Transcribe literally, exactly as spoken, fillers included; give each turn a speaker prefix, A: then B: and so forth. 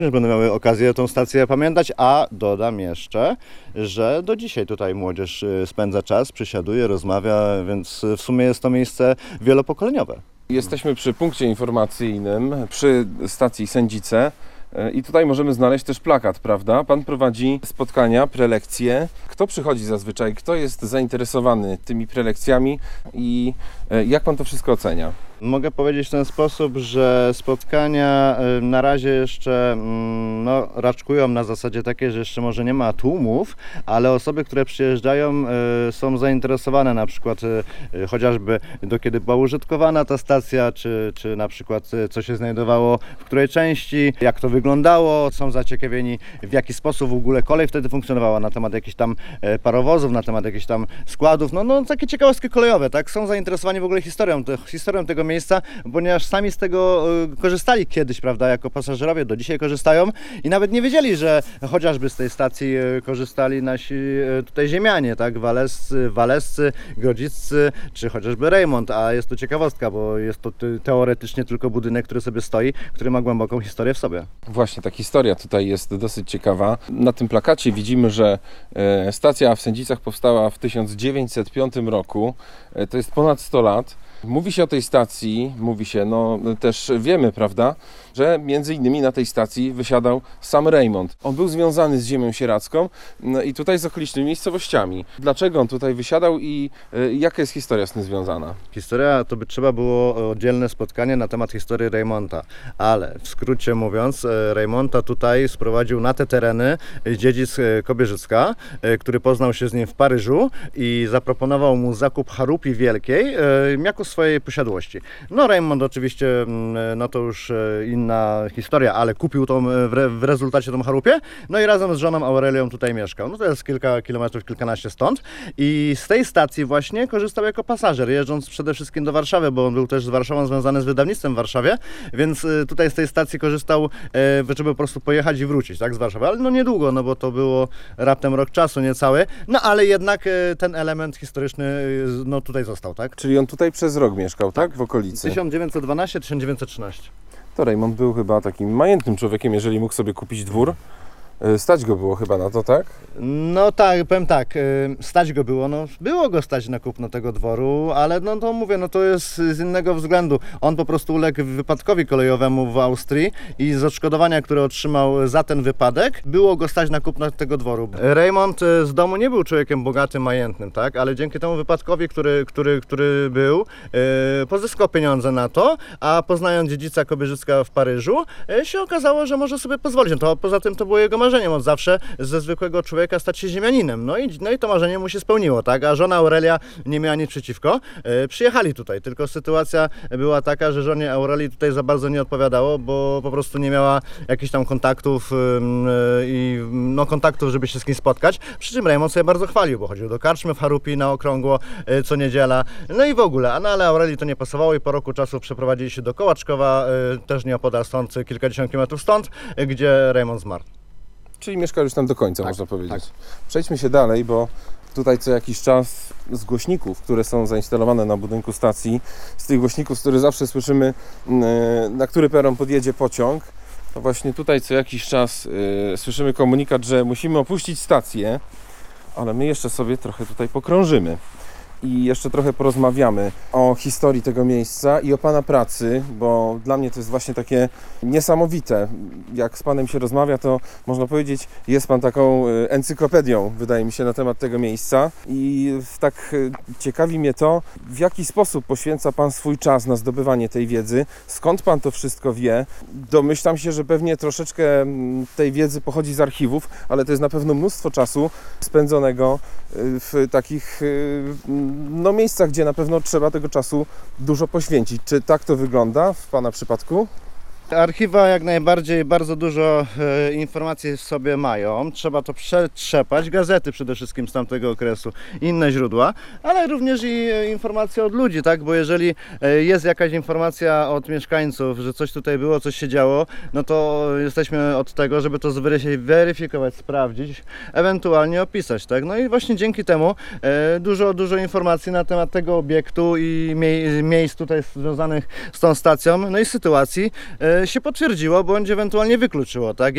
A: Będą miały okazję tą stację pamiętać, a dodam jeszcze, że do dzisiaj tutaj młodzież spędza czas, przysiaduje, rozmawia, więc w sumie jest to miejsce wielopokoleniowe.
B: Jesteśmy przy punkcie informacyjnym, przy stacji Sędzice i tutaj możemy znaleźć też plakat, prawda? Pan prowadzi spotkania, prelekcje. Kto przychodzi zazwyczaj? Kto jest zainteresowany tymi prelekcjami i jak pan to wszystko ocenia?
A: Mogę powiedzieć w ten sposób, że spotkania na razie jeszcze no, raczkują na zasadzie takiej, że jeszcze może nie ma tłumów, ale osoby, które przyjeżdżają, są zainteresowane na przykład chociażby do kiedy była użytkowana ta stacja, czy, czy na przykład co się znajdowało w której części, jak to wyglądało, są zaciekawieni w jaki sposób w ogóle kolej wtedy funkcjonowała, na temat jakichś tam parowozów, na temat jakichś tam składów, no, no takie ciekawostki kolejowe, tak? Są zainteresowani w ogóle historią, historią tego miejsca, ponieważ sami z tego korzystali kiedyś, prawda, jako pasażerowie, do dzisiaj korzystają i nawet nie wiedzieli, że chociażby z tej stacji korzystali nasi tutaj ziemianie, tak, walescy, walescy, grodziccy, czy chociażby Rejmont, a jest to ciekawostka, bo jest to teoretycznie tylko budynek, który sobie stoi, który ma głęboką historię w sobie.
B: Właśnie, ta historia tutaj jest dosyć ciekawa. Na tym plakacie widzimy, że stacja w Sędzicach powstała w tysiąc dziewięćset piątym roku, to jest ponad sto lat. Mówi się o tej stacji, mówi się, no też wiemy, prawda, że między innymi na tej stacji wysiadał sam Rejmont. On był związany z ziemią sieradzką no i tutaj z okolicznymi miejscowościami. Dlaczego on tutaj wysiadał i y, jaka jest historia z tym związana?
A: Historia to by trzeba było oddzielne spotkanie na temat historii Rejmonta, ale w skrócie mówiąc, Rejmonta tutaj sprowadził na te tereny dziedzic Kobierzycka, który poznał się z nim w Paryżu i zaproponował mu zakup charupi wielkiej jako swojej posiadłości. No Rejmont oczywiście, no to już inna historia, ale kupił tą w, re, w rezultacie tą charupię, no i razem z żoną Aurelią tutaj mieszkał. No to jest kilka kilometrów, kilkanaście stąd i z tej stacji właśnie korzystał jako pasażer, jeżdżąc przede wszystkim do Warszawy, bo on był też z Warszawą związany z wydawnictwem w Warszawie, więc tutaj z tej stacji korzystał, żeby po prostu pojechać i wrócić, tak, z Warszawy, ale no niedługo, no bo to było raptem rok czasu, niecały, no ale jednak ten element historyczny, no tutaj został, tak?
B: Czyli on tutaj przez rok mieszkał, tak? W okolicy.
A: tysiąc dziewięćset dwanaście do tysiąc dziewięćset trzynaście.
B: To Rejmont był chyba takim majętnym człowiekiem, jeżeli mógł sobie kupić dwór. Stać go było chyba na to, tak?
A: No tak, powiem tak, stać go było, no było go stać na kupno tego dworu, ale no to mówię, no to jest z innego względu. On po prostu uległ wypadkowi kolejowemu w Austrii i z odszkodowania, które otrzymał za ten wypadek, było go stać na kupno tego dworu. Rejmont z domu nie był człowiekiem bogatym, majętnym, tak, ale dzięki temu wypadkowi, który, który, który był, pozyskał pieniądze na to, a poznając dziedzica Kobierzycka w Paryżu, się okazało, że może sobie pozwolić. No to poza tym to było jego marzenie. Od zawsze ze zwykłego człowieka stać się ziemianinem. No i, no i to marzenie mu się spełniło, tak? A żona Aurelia nie miała nic przeciwko. E, przyjechali tutaj, tylko sytuacja była taka, że żonie Aurelii tutaj za bardzo nie odpowiadało, bo po prostu nie miała jakichś tam kontaktów i e, no kontaktów, żeby się z kimś spotkać. Przy czym Rejmont sobie bardzo chwalił, bo chodził do karczmy w Charupi na okrągło e, co niedziela. No i w ogóle, a no, ale Aurelii to nie pasowało i po roku czasu przeprowadzili się do Kołaczkowa, e, też nieopodal stąd, kilkadziesiąt kilometrów stąd, e, gdzie Rejmont zmarł.
B: Czyli mieszkał już tam do końca,
A: tak,
B: można powiedzieć. Tak.
A: Przejdźmy
B: się dalej, bo tutaj co jakiś czas z głośników, które są zainstalowane na budynku stacji, z tych głośników, z których zawsze słyszymy, na który peron podjedzie pociąg, to właśnie tutaj co jakiś czas yy, słyszymy komunikat, że musimy opuścić stację, ale my jeszcze sobie trochę tutaj pokrążymy. I jeszcze trochę porozmawiamy o historii tego miejsca i o Pana pracy, bo dla mnie to jest właśnie takie niesamowite. Jak z Panem się rozmawia, to można powiedzieć, jest Pan taką encyklopedią, wydaje mi się, na temat tego miejsca. I tak ciekawi mnie to, w jaki sposób poświęca Pan swój czas na zdobywanie tej wiedzy, skąd Pan to wszystko wie. Domyślam się, że pewnie troszeczkę tej wiedzy pochodzi z archiwów, ale to jest na pewno mnóstwo czasu spędzonego w takich no, miejscach, gdzie na pewno trzeba tego czasu dużo poświęcić. Czy tak to wygląda w Pana przypadku?
A: Archiwa jak najbardziej bardzo dużo e, informacji w sobie mają. Trzeba to przetrzepać. Gazety przede wszystkim z tamtego okresu, inne źródła, ale również i e, informacje od ludzi, tak? Bo jeżeli e, jest jakaś informacja od mieszkańców, że coś tutaj było, coś się działo, no to jesteśmy od tego, żeby to zweryfikować, sprawdzić, ewentualnie opisać, tak? No i właśnie dzięki temu e, dużo, dużo informacji na temat tego obiektu i mie miejsc tutaj związanych z tą stacją, no i sytuacji e, się potwierdziło, bądź ewentualnie wykluczyło, tak?